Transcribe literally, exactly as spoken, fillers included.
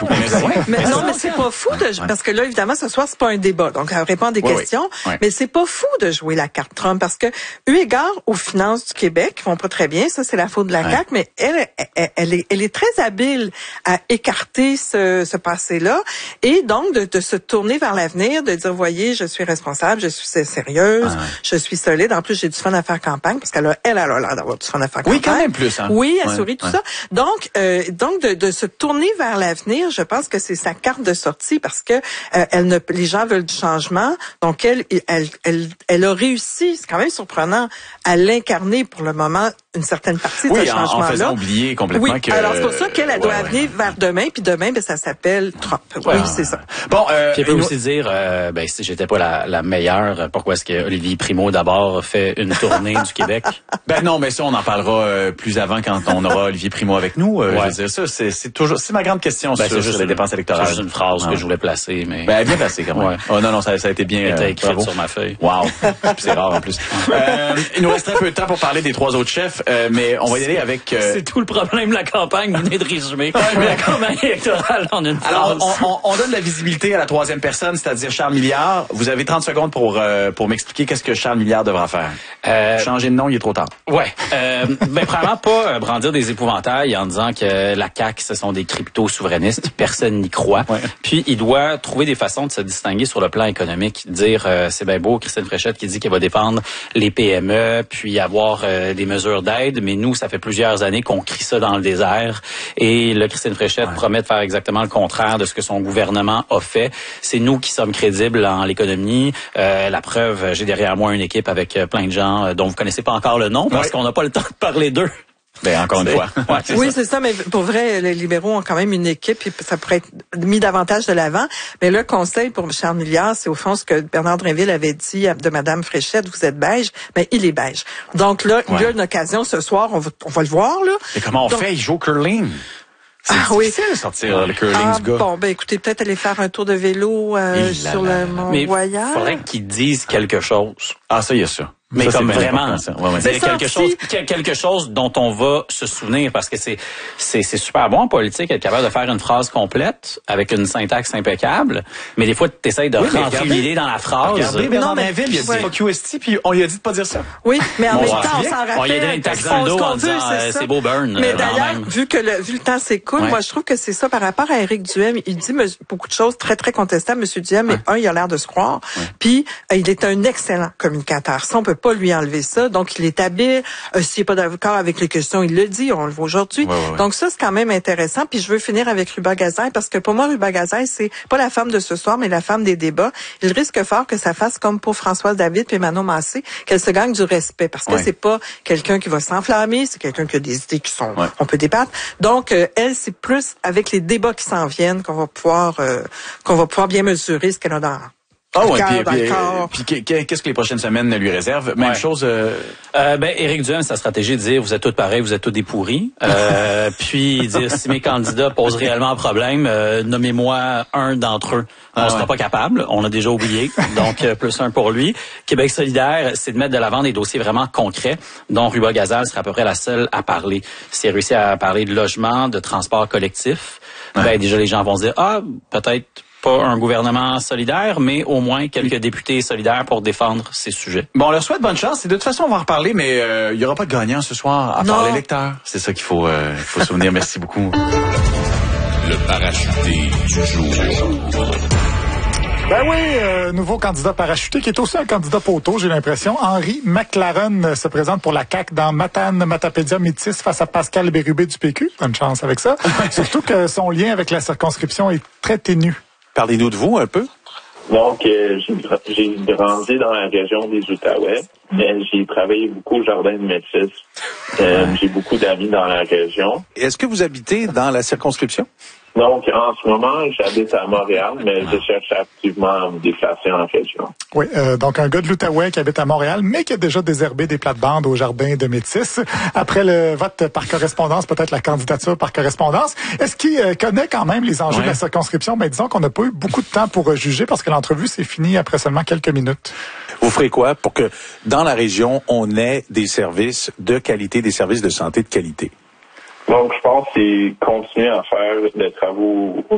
tout. Mais, mais non, mais c'est pas fou de, ouais. parce que là, évidemment, ce soir, c'est pas un débat. Donc, elle répond à des oui, questions. Oui. Oui. Mais c'est pas fou de jouer la carte Trump parce que, eu égard aux finances du Québec, qui vont pas très bien, ça, c'est la faute de la ouais. C A Q, mais elle, elle, elle est, elle est très habile à écarter ce, ce passé-là et donc de, de se tourner vers l'avenir, de dire, voyez, je suis responsable, je suis sérieuse, ouais. je suis solide. En plus, j'ai du fun à faire campagne parce qu'elle a, elle, elle a l'air d'avoir du fun à faire campagne. Oui, quand même plus, hein. Oui, elle ouais. sourit, tout ouais. ça. Donc, euh, donc de, de se tourner vers l'avenir, je pense que c'est sa carte de sortie parce que euh, elle ne, les gens veulent du changement. Donc, elle, elle, elle, elle a réussi, c'est quand même surprenant, à l'incarner pour le moment une certaine partie oui, de ce changement-là. Oui, en faisant oublier complètement oui. que... Alors, c'est pour ça qu'elle elle doit ouais, venir ouais. vers demain, puis demain, ben, ça s'appelle Trump. Ouais. Oui, c'est ça. Bon, euh, puis elle peut aussi dire, euh, ben, si j'étais pas la, la meilleure, pourquoi est-ce que Olivier Primo, d'abord, fait une tournée du Québec? Ben non, mais ça, on en parlera euh, plus avant quand on aura Olivier Primo avec nous. Euh, ouais. Je veux dire, ça, c'est, c'est toujours, c'est ma grande question ben, sur, c'est juste sur les dépenses électorales. C'est juste une phrase ah. que je voulais placer, mais... Ben, bien placée, quand même. Ouais. Oh, non, non, ça, ça a été bien... Elle était euh, écrite bravo. sur ma feuille. Wow. C'est rare, en plus. euh, il nous resterait un peu de temps pour parler des trois autres chefs, euh, mais on va y aller avec... Euh... C'est tout le problème de la campagne, vous venez de résumer. Mais la campagne électorale en une phrase. Alors, on, on, on donne de la visibilité à la troisième personne, c'est-à-dire Charles Milliard. Vous avez trente secondes pour euh, pour m'expliquer qu'est-ce que Charles Milliard devra faire. Euh, Changer de nom, il est trop tard. Ouais. Euh, ben, premièrement, pas brandir des épouvantails en disant que la C A Q, ce sont des crypto-souverainistes. Personne n'y croit. Ouais. Puis, il doit trouver des façons de se distinguer sur le plan économique. Dire, euh, c'est bien beau, Christine Fréchette qui dit qu'elle va défendre les P M E, puis avoir euh, des mesures d'aide. Mais nous, ça fait plusieurs années qu'on crie ça dans le désert. Et là, Christine Fréchette ouais. promet de faire exactement le contraire de ce que son gouvernement a fait. C'est nous qui sommes crédibles en l'économie. Euh, la preuve, j'ai derrière moi une équipe avec plein de gens euh, dont vous connaissez pas encore le nom parce ouais. qu'on n'a pas le temps de parler d'eux. Ben, encore une fois. Ouais, c'est oui, ça. c'est ça, mais pour vrai, les libéraux ont quand même une équipe et ça pourrait être mis davantage de l'avant. Mais le conseil pour Charles Milliard, c'est au fond ce que Bernard Drinville avait dit de Madame Fréchette, vous êtes beige, mais il est beige. Donc là, ouais. il y a une occasion ce soir, on va, on va le voir, là. Et comment on Donc, fait? Il joue au curling. C'est ah, difficile oui. de sortir ah, le curling ah, du gars. Bon, ben écoutez, peut-être aller faire un tour de vélo euh, sur le Mont-Royal. Il faudrait qu'ils disent quelque chose. Ah, ça, il y a ça. Mais ça, comme vraiment, ça. Ouais, ouais. c'est quelque chose, quelque chose dont on va se souvenir parce que c'est, c'est, c'est super bon en politique être capable de faire une phrase complète avec une syntaxe impeccable. Mais des fois, tu essaies de oui, rentrer l'idée dans la phrase. Regardez, Bernard Drinville, il a dit ouais. fuck you S T, puis on lui a dit de pas dire ça. Oui, mais en bon, même temps, on s'en rappelle. On lui a donné une taxe dans le dos en disant c'est, c'est beau burn. Mais d'ailleurs, vu que le, vu le temps s'écoule, ouais. moi, je trouve que c'est ça par rapport à Éric Duhem. Il dit beaucoup de choses très, très contestables, Monsieur Duhem. Mais un, il a l'air de se croire. Puis, il est un excellent communicateur. Ça, on peut pas lui enlever ça. Donc, il est habile. Euh, s'il n'est pas d'accord avec les questions, il le dit. On le voit aujourd'hui. Ouais, ouais. Donc, ça, c'est quand même intéressant. Puis, je veux finir avec Ruba Gazelle parce que pour moi, Ruba Gazelle, c'est pas la femme de ce soir, mais la femme des débats. Il risque fort que ça fasse comme pour Françoise David et Manon Massé, qu'elle se gagne du respect parce que ouais. c'est pas quelqu'un qui va s'enflammer, c'est quelqu'un qui a des idées qui sont, ouais. on peut débattre. Donc, euh, elle, c'est plus avec les débats qui s'en viennent qu'on va pouvoir, euh, qu'on va pouvoir bien mesurer ce qu'elle a dans Ah oh, ouais, puis, puis, puis qu'est-ce que les prochaines semaines lui réservent? Même ouais. chose. Euh... Euh, ben Éric Duhem, sa stratégie de dire vous êtes tous pareils, vous êtes tous des pourris. Euh, puis dire si mes candidats posent réellement un problème, euh, nommez-moi un d'entre eux. On ah, sera ouais. pas capable, on a déjà oublié. Donc euh, plus un pour lui. Québec solidaire, c'est de mettre de l'avant des dossiers vraiment concrets, dont Ruba Gazelle sera à peu près la seule à parler. Si elle réussit à parler de logement, de transport collectif, ouais. ben déjà les gens vont se dire ah peut-être pas un gouvernement solidaire, mais au moins quelques députés solidaires pour défendre ces sujets. Bon, on leur souhaite bonne chance. Et de toute façon, on va en reparler, mais euh, il n'y aura pas de gagnant ce soir, à non. part l'électeur. C'est ça qu'il faut, euh, faut se souvenir. Merci beaucoup. Le parachuté du jour. Ben oui, euh, nouveau candidat parachuté qui est aussi un candidat poteau, j'ai l'impression. Henri McLaren se présente pour la C A Q dans Matane Matapédia Métis face à Pascal Bérubé du P Q. Bonne chance avec ça. Surtout que son lien avec la circonscription est très ténu. Parlez-nous de vous un peu. Donc, euh, j'ai, j'ai grandi dans la région des Outaouais, mais j'ai travaillé beaucoup au Jardin de Métis. Euh, j'ai beaucoup d'amis dans la région. Est-ce que vous habitez dans la circonscription? Donc, en ce moment, j'habite à Montréal, mais je cherche activement à me déplacer en région. Oui, euh, donc un gars de l'Outaouais qui habite à Montréal, mais qui a déjà désherbé des plates-bandes au Jardin de Métis. Après le vote par correspondance, peut-être la candidature par correspondance, est-ce qu'il euh, connaît quand même les enjeux ouais. de la circonscription? Ben, disons qu'on n'a pas eu beaucoup de temps pour juger parce que l'entrevue s'est finie après seulement quelques minutes. Vous ferez quoi pour que dans la région, on ait des services de qualité, des services de santé de qualité? Donc, je pense que c'est continuer à faire des travaux